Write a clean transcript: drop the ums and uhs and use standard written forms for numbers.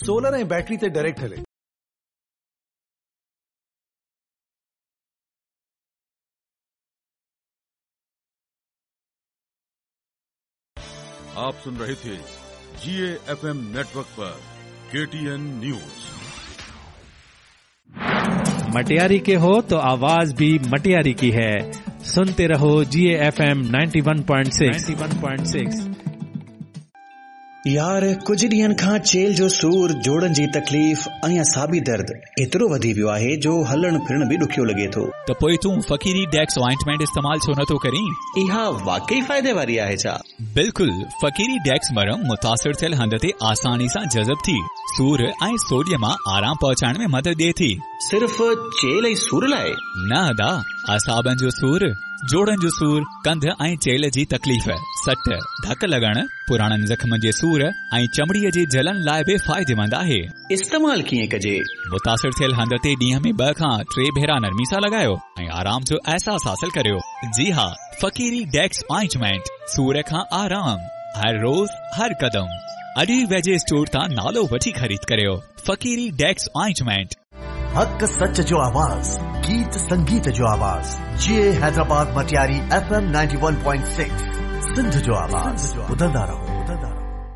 Solar ऐं battery ते direct हले। आप सुन रहे थे GAFM नेटवर्क पर KTN न्यूज। मटियारी के हो तो आवाज भी मटियारी की है। सुनते रहो GAFM 91.6। यार कुछ ॾींहनि खां चेल जो सूर, जोड़नि जी तकलीफ़ ऐं असाबी दर्द एतिरो वधी वियो आहे जो हलण फिरण बि ॾुखियो लॻे थो। त पोइ तूं फकीरी डेक्स ऑइंटमेंट इस्तेमाल छो नथो करीं? इहा वाकई फ़ाइदे वारी आहे छा? बिल्कुलु, फकीरी डेक्स मरहम मुतासिर थियल हंध ते आसानी सां जज़ब थी सूर ऐं सोडियम मां आराम पहुचाइण में मदद ॾिए थी। सिर्फ़ चेल ऐं सूर लाइ? न अदा, असाबनि जो सूर, जोड़नि जो सूर, कंध ऐं चेल जी तकलीफ़, सट, धक लॻण, पुराणनि ज़ख़्म जे सूर ऐं चमड़ीअ जी जलन लाइ बि फ़ाइदेमंद आहे। इस्तेमाल कीअं कजे? मुतासिर थियल हंध ते ॾींहं में 2 खां 3 भेरा नरमी सां लॻायो ऐं आराम जो अहसास हासिल करियो। जी हा, फकीरी डेक्स ऑइंटमेंट, सूर खां आराम, हर रोज़ हर कदम। अॼु ई वेझे स्टोर तां नालो वठी ख़रीद करियो। फकीरी डेक्स ऑइंटमेंट। हक सच जो आवाज, गीत संगीत जो आवाज। GA हैदराबाद मटियारी FM 91.6 सिंध जो आवाज। ॿुधंदा रहो।